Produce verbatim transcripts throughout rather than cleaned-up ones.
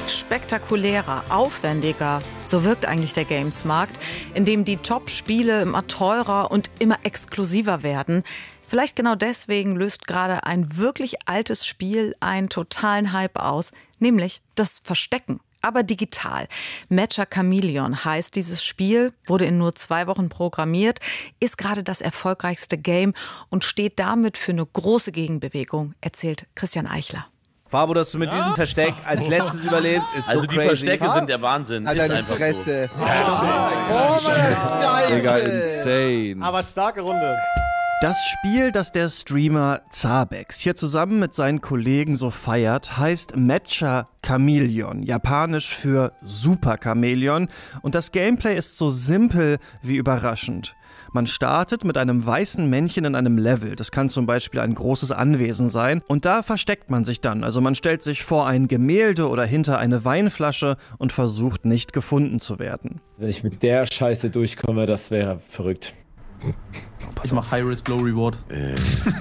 Spektakulärer, aufwendiger, so wirkt eigentlich der Gamesmarkt, in dem die Top-Spiele immer teurer und immer exklusiver werden. Vielleicht genau deswegen löst gerade ein wirklich altes Spiel einen totalen Hype aus, nämlich das Verstecken. Aber digital. Matcha Chameleon heißt dieses Spiel, wurde in nur zwei Wochen programmiert, ist gerade das erfolgreichste Game und steht damit für eine große Gegenbewegung, erzählt Christian Eichler. Fabo, dass du mit ja. diesem Versteck als letztes überlebst, ist also so die crazy. Verstecke sind der Wahnsinn, Alter, ist einfach Fresse. so. Ja. Oh, das ist geil. Insane. Aber starke Runde. Das Spiel, das der Streamer Zabex hier zusammen mit seinen Kollegen so feiert, heißt Matcha Chameleon, japanisch für Super Chameleon. Und das Gameplay ist so simpel wie überraschend. Man startet mit einem weißen Männchen in einem Level. Das kann zum Beispiel ein großes Anwesen sein. Und da versteckt man sich dann. Also man stellt sich vor ein Gemälde oder hinter eine Weinflasche und versucht nicht gefunden zu werden. Wenn ich mit der Scheiße durchkomme, das wäre verrückt. Ich mach High Risk, Low Reward. Äh.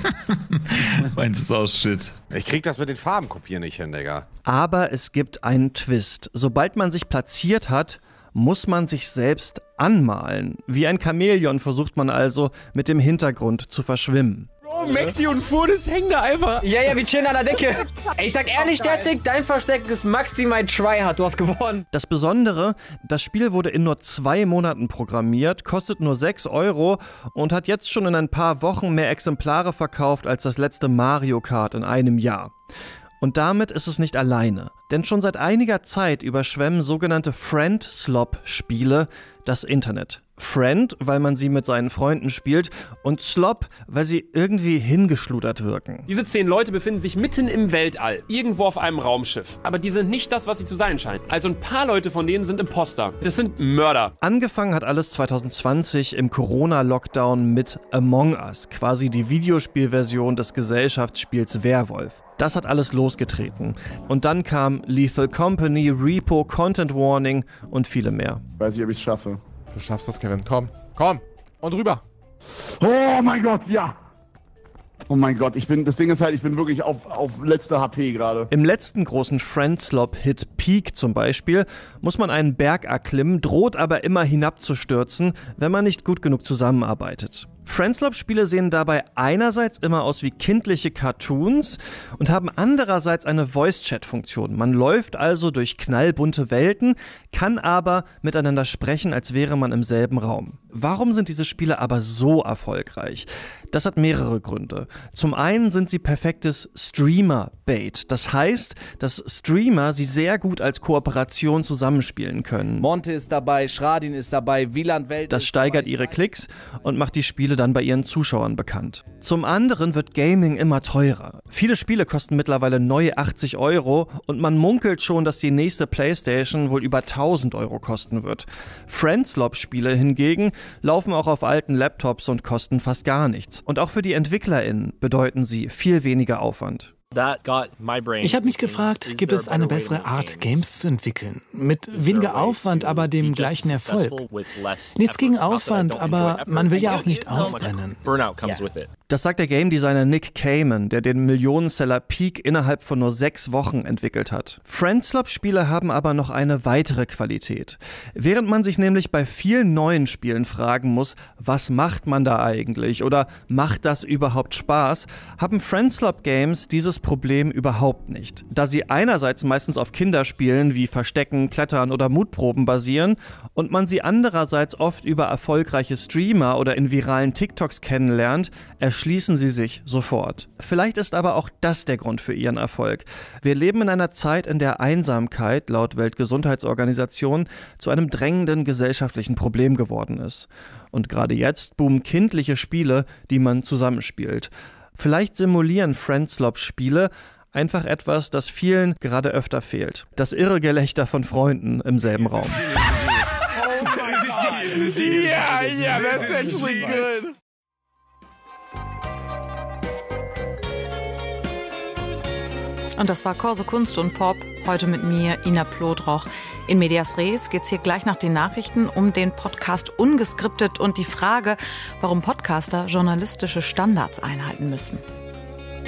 Meins ist auch Shit. Ich krieg das mit den Farben kopieren nicht hin, Digga. Aber es gibt einen Twist. Sobald man sich platziert hat, muss man sich selbst anmalen. Wie ein Chamäleon versucht man also, mit dem Hintergrund zu verschwimmen. Bro, Maxi und Furdes hängen da einfach. Ja, ja, wir chillen an der Decke. Ey, ich sag ehrlich, Derzig, dein Versteck ist maximal tryhard. Du hast gewonnen. Das Besondere, das Spiel wurde in nur zwei Monaten programmiert, kostet nur sechs Euro und hat jetzt schon in ein paar Wochen mehr Exemplare verkauft als das letzte Mario Kart in einem Jahr. Und damit ist es nicht alleine. Denn schon seit einiger Zeit überschwemmen sogenannte Friend-Slop-Spiele das Internet. Friend, weil man sie mit seinen Freunden spielt, und Slop, weil sie irgendwie hingeschludert wirken. Diese zehn Leute befinden sich mitten im Weltall, irgendwo auf einem Raumschiff. Aber die sind nicht das, was sie zu sein scheinen. Also ein paar Leute von denen sind Imposter. Das sind Mörder. Angefangen hat alles zwanzig zwanzig im Corona-Lockdown mit Among Us, quasi die Videospielversion des Gesellschaftsspiels Werwolf. Das hat alles losgetreten. Und dann kam Lethal Company, Repo, Content Warning und viele mehr. Weiß nicht, ob ich es schaffe. Du schaffst das, Kevin. Komm, komm. Und rüber. Oh mein Gott, ja. Oh mein Gott, ich bin, das Ding ist halt, ich bin wirklich auf, auf letzter H P gerade. Im letzten großen Friend-Slop-Hit Peak zum Beispiel muss man einen Berg erklimmen, droht aber immer hinabzustürzen, wenn man nicht gut genug zusammenarbeitet. Friendslop-Spiele sehen dabei einerseits immer aus wie kindliche Cartoons und haben andererseits eine Voice-Chat-Funktion. Man läuft also durch knallbunte Welten, kann aber miteinander sprechen, als wäre man im selben Raum. Warum sind diese Spiele aber so erfolgreich? Das hat mehrere Gründe. Zum einen sind sie perfektes Streamer-Bait. Das heißt, dass Streamer sie sehr gut als Kooperation zusammenspielen können. Monte ist dabei, Schradin ist dabei, Wieland Welt. Das steigert ihre Klicks und macht die Spiele dann bei ihren Zuschauern bekannt. Zum anderen wird Gaming immer teurer. Viele Spiele kosten mittlerweile neu achtzig Euro und man munkelt schon, dass die nächste PlayStation wohl über tausend Euro kosten wird. Friendslop-Spiele hingegen laufen auch auf alten Laptops und kosten fast gar nichts. Und auch für die EntwicklerInnen bedeuten sie viel weniger Aufwand. Ich habe mich gefragt, gibt es eine bessere Art, Games zu entwickeln? Mit weniger Aufwand, aber dem gleichen Erfolg. Nichts gegen Aufwand, aber man will ja auch nicht ausbrennen. Das sagt der Game Designer Nick Kamen, der den Millionenseller Peak innerhalb von nur sechs Wochen entwickelt hat. Friendslop-Spiele haben aber noch eine weitere Qualität. Während man sich nämlich bei vielen neuen Spielen fragen muss, was macht man da eigentlich oder macht das überhaupt Spaß, haben Friendslop-Games dieses Problem überhaupt nicht. Da sie einerseits meistens auf Kinderspielen wie Verstecken, Klettern oder Mutproben basieren und man sie andererseits oft über erfolgreiche Streamer oder in viralen TikToks kennenlernt, erschließen sie sich sofort. Vielleicht ist aber auch das der Grund für ihren Erfolg. Wir leben in einer Zeit, in der Einsamkeit, laut Weltgesundheitsorganisation, zu einem drängenden gesellschaftlichen Problem geworden ist. Und gerade jetzt boomen kindliche Spiele, die man zusammenspielt. Vielleicht simulieren Friendslop-Spiele einfach etwas, das vielen gerade öfter fehlt. Das irre Gelächter von Freunden im selben Raum. Oh mein Gott. Yeah, yeah, that's actually good. Und das war Corso Kunst und Pop, heute mit mir, Ina Plodroch. In Medias Res geht's hier gleich nach den Nachrichten um den Podcast Ungeskriptet und die Frage, warum Podcaster journalistische Standards einhalten müssen.